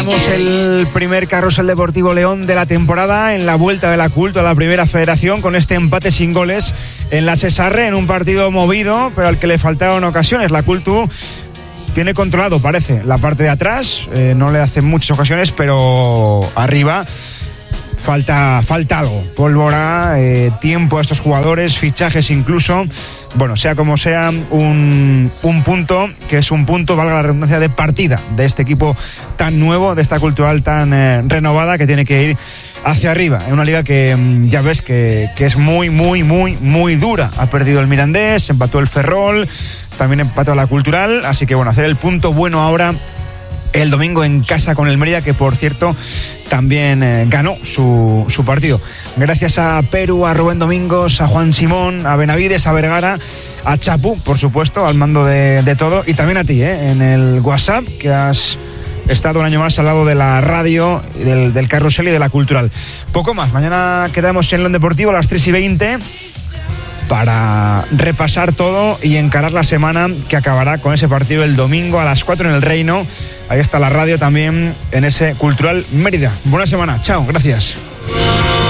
Cerramos el primer Carrusel Deportivo León de la temporada en la vuelta de la Culto a la Primera Federación con este empate sin goles en la Sesarre, en un partido movido pero al que le faltaron ocasiones. La Culto tiene controlado, parece, la parte de atrás, no le hace muchas ocasiones, pero arriba falta algo, pólvora, tiempo a estos jugadores, fichajes incluso. Bueno, sea como sea, un punto que es un punto, valga la redundancia, de partida de este equipo tan nuevo, de esta Cultural tan renovada, que tiene que ir hacia arriba, en una liga que ya ves que es muy, muy, muy, muy dura. Ha perdido el Mirandés, empató el Ferrol, también empató la Cultural, así que bueno, hacer el punto bueno ahora el domingo en casa con el Mérida, que por cierto también ganó su partido. Gracias a Perú, a Rubén Domingos, a Juan Simón, a Benavides, a Vergara, a Chapu, por supuesto, al mando de todo, y también a ti, en el WhatsApp, que has estado un año más al lado de la radio, del Carrusel y de la Cultural. Poco más, mañana quedamos en León Deportivo a las 3:20 para repasar todo y encarar la semana que acabará con ese partido el domingo a las 4 en el Reino. Ahí está la radio también en ese Cultural Mérida. Buena semana, chao, gracias.